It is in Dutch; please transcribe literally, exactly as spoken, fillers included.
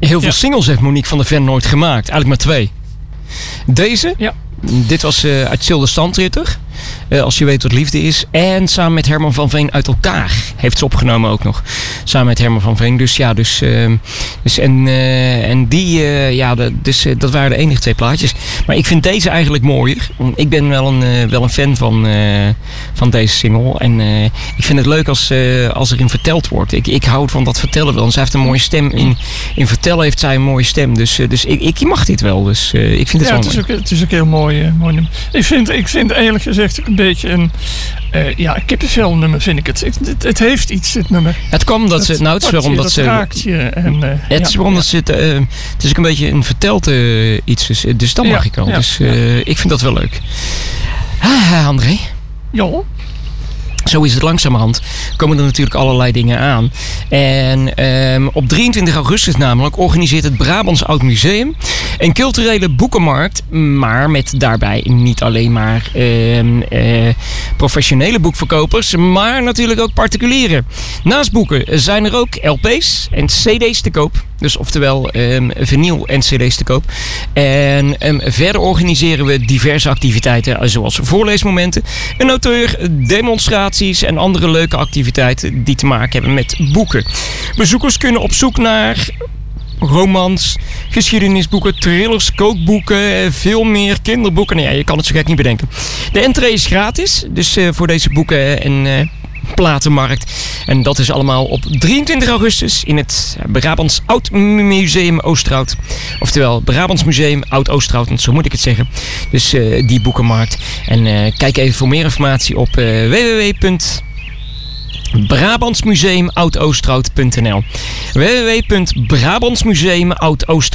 Heel veel Ja. singles heeft Monique van der Ven nooit gemaakt. Eigenlijk maar twee. Deze, Ja. dit was uh, uit Zilde Standritter. Uh, als je weet wat liefde is. En samen met Herman van Veen Uit Elkaar heeft ze opgenomen ook nog. Samen met Herman van Veen. Dus ja, dus, uh, dus en, uh, en die, uh, ja, de, dus uh, dat waren de enige twee plaatjes. Maar ik vind deze eigenlijk mooier. Ik ben wel een, uh, wel een fan van, uh, van deze single. En uh, ik vind het leuk als, uh, als erin verteld wordt. Ik, ik hou van dat vertellen wel. En zij heeft een mooie stem. In, in vertellen heeft zij een mooie stem. Dus, uh, dus ik, ik mag dit wel. Dus uh, ik vind het Ja, wel het is, mooi. ook, het is ook heel mooi, uh, mooi nummer. Ik vind, ik vind eerlijk gezegd ook een beetje een uh, ja, kippenvel nummer vind ik het. Ik, het. Het heeft iets, dit nummer. Het kwam omdat ze, nou het is pakt waarom je, dat dat ze... raakt je. En, uh, Ja, het is ja, waarom ja. dat ze het, uh, het is ook een beetje een verteld uh, iets. Dus, dus dat Ja, mag ik al. ja, Dus uh, ik vind dat wel leuk. Ah, André. Ja. Zo is het langzamerhand. Komen er natuurlijk allerlei dingen aan. En um, op drieëntwintig augustus namelijk organiseert het Brabants Oud Museum een culturele boekenmarkt. Maar met daarbij niet alleen maar um, uh, professionele boekverkopers, maar natuurlijk ook particulieren. Naast boeken zijn er ook L P's en C D's te koop. Dus oftewel um, vinyl en C D's te koop. En um, verder organiseren we diverse activiteiten zoals voorleesmomenten, een auteur, demonstraties en andere leuke activiteiten die te maken hebben met boeken. Bezoekers kunnen op zoek naar romans, geschiedenisboeken, thrillers, kookboeken, veel meer, kinderboeken. Nou ja, je kan het zo gek niet bedenken. De entree is gratis, dus uh, voor deze boeken en uh, platenmarkt. En dat is allemaal op drieëntwintig augustus in het Brabants Oud Museum Oosterhout. Oftewel Brabants Museum Oud Oosterhout, want zo moet ik het zeggen. Dus uh, die boekenmarkt. En uh, kijk even voor meer informatie op uh, w w w punt brabantsmuseum oud oosterhout punt n l w w w punt brabantsmuseum oud oosterhout